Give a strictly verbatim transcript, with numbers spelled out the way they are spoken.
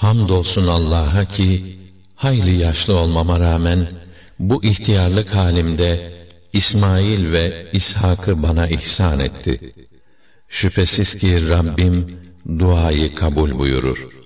Hamdolsun Allah'a ki, hayli yaşlı olmama rağmen, bu ihtiyarlık halimde, İsmail ve İshak'ı bana ihsan etti. Şüphesiz ki Rabbim, duayı kabul buyurur.